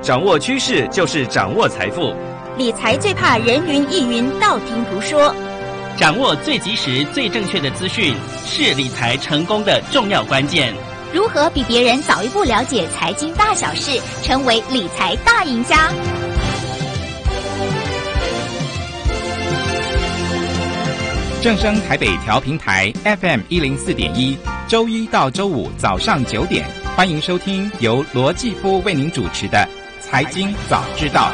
掌握趋势就是掌握财富。 理财最怕人云亦云，道听途说。 掌握最及时、最正确的资讯，是理财成功的重要关键。 如何比别人早一步了解财经大小事，成为理财大赢家？ 正声台北调频台 FM 104.1，周一到周五早上9点，欢迎收听由罗继夫为您主持的《财经早知道》。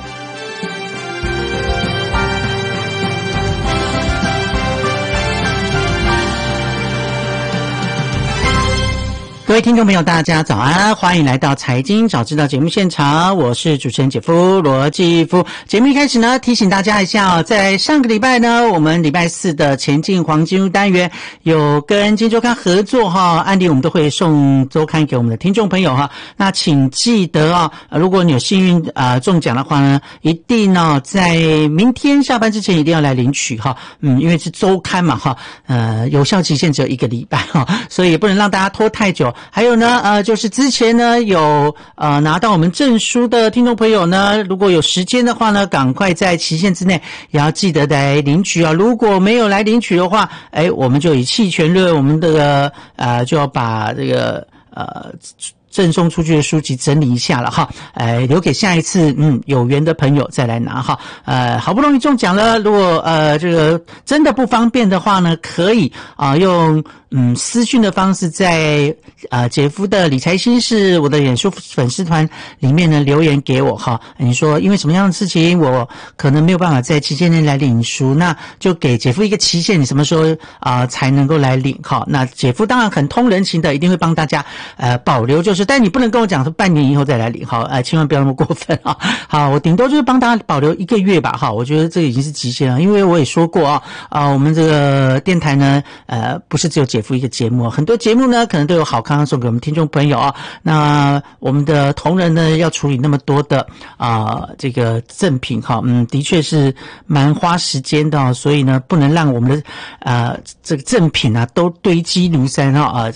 各位听众朋友大家早安，欢迎来到财经早知道节目现场，我是主持人姐夫罗继夫。节目一开始呢，提醒大家一下在上个礼拜呢，我们礼拜四的前进黄金屋单元有跟金周刊合作案例我们都会送周刊给我们的听众朋友那请记得如果你有幸运中奖的话呢，一定在明天下班之前一定要来领取因为是周刊嘛有效期限只有1个礼拜所以也不能让大家拖太久。还有呢就是之前呢有拿到我们证书的听众朋友呢，如果有时间的话呢，赶快在期限之内也要记得来领取如果没有来领取的话，我们就以弃权论，我们的就要把这个赠送出去的书籍整理一下了留给下一次有缘的朋友再来拿好不容易中奖了，如果这个真的不方便的话呢，可以用私讯的方式在姐夫的理财心事我的脸书粉丝团里面呢留言给我你说因为什么样的事情我可能没有办法在期限内来领书，那就给姐夫一个期限，你什么时候才能够来领那姐夫当然很通人情的，一定会帮大家保留，就是但你不能跟我讲说半年以后再来领千万不要那么过分好，我顶多就是帮大家保留1个月吧我觉得这个已经是极限了，因为我也说过我们这个电台呢不是只有姐夫一个节目很多节目呢可能都有好康送给我们听众朋友那我们的同仁呢要处理那么多的这个赠品的确是蛮花时间的所以呢不能让我们的这个赠品都堆积如山